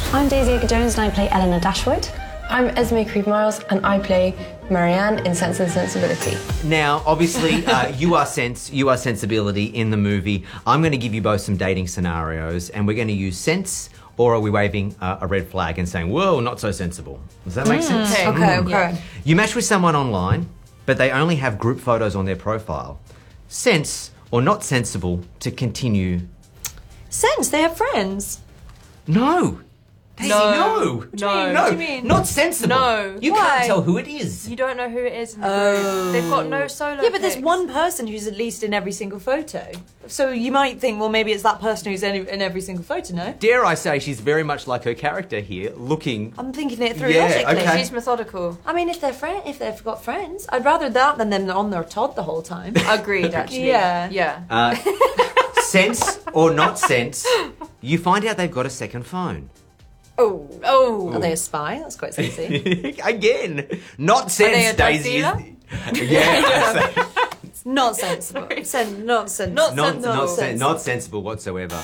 I'm Daisy Edgar-Jones and I play Eleanor Dashwood. I'm Esme Creed-Miles and I play Marianne in Sense and Sensibility. Now, obviously, you are Sensibility in the movie. I'm going to give you both some dating scenarios and we're going to use sense, or are we waving a red flag and saying, whoa, not so sensible? Does that make sense? Okay. Yeah. You match with someone online, but they only have group photos on their profile. Sense or not sensible to continue? Sense, they have friends. No. Daisy, no. What do you mean? Not sensible. No. You Why? can't tell who it is. You don't know who it is in the group. They've got no solo Yeah, but there's pics. one person who's at least in every single photo. So you might think, well, maybe it's that person who's in every single photo, no? Dare I say she's very much like her character here, looking... I'm thinking it through Yeah, logically. okay. She's methodical. I mean, if they've got friends, I'd rather that than them on their Todd the whole time. Agreed, actually. Yeah. Yeah. Sense or not sense, you find out they've got a second phone. Oh. Are they a spy? That's quite sexy. Again, not sense, they a drug Daisy. dealer? Yeah, It's not sensible. Not sensible. not sensible whatsoever.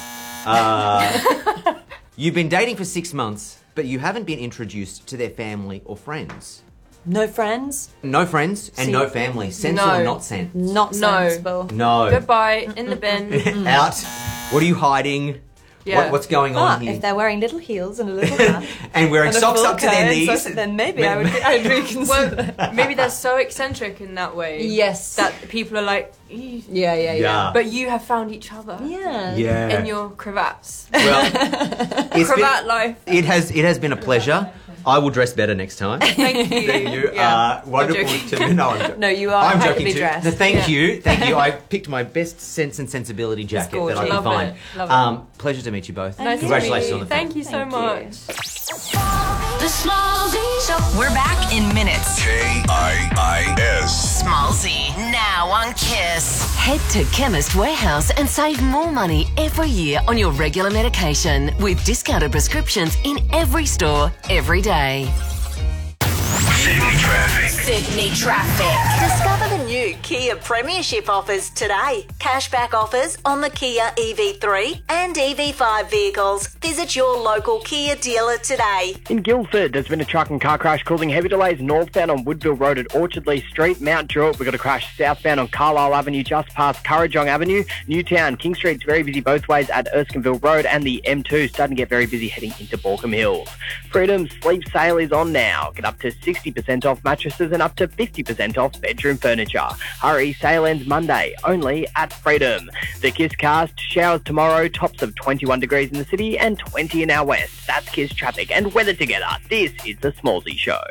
You've been dating for 6 months, but you haven't been introduced to their family or friends. No friends. No friends and no family. Sense No. or not sense? Not No. sensible. No. Goodbye. In the bin. Out. What are you hiding? Yeah. What's going on But here? if they're wearing little heels and a little hat And wearing and a socks full up to their coat, knees. then maybe I'd reconsider. Well, maybe they're so eccentric in that way. Yes. That people are like, "Ew." Yeah. But you have found each other. Yeah. Yeah. In your cravats. Well, it's Cravat life. It has been a pleasure. I will dress better next time. Thank you. You Yeah. are wonderful joking. to me. No, I'm joking. No, you are I'm joking impeccably too. dressed. No, thank Yeah. you. I picked my best Sense and Sensibility jacket that gorgeous. I could Love find. it. Love it. Pleasure to meet you both. Nice to Congratulations meet you. on the film. Thank you so Thank you. much. The Small Z Show. We're back in minutes. KIIS. Small Z, now on Kiss. Head to Chemist Warehouse and save more money every year on your regular medication with discounted prescriptions in every store, every day. Sydney traffic. Sydney traffic. Discover the new Kia Premiership offers today. Cashback offers on the Kia EV3 and EV5 vehicles. Visit your local Kia dealer today. In Guildford, there's been a truck and car crash causing heavy delays northbound on Woodville Road at Orchardley Street. Mount Druitt, we've got a crash southbound on Carlisle Avenue just past Currajong Avenue. Newtown, King Street's very busy both ways at Erskineville Road, and the M2 starting to get very busy heading into Borkham Hills. Freedom Sleep Sale is on now. Get up to 60% off mattresses and up to 50% off bedroom furniture. Hurry, sale ends Monday, only at Freedom. The Kiss Cast, showers tomorrow, tops of 21 degrees in the city and 20 in our west. That's Kiss traffic and weather together. This is the Smallsy Show.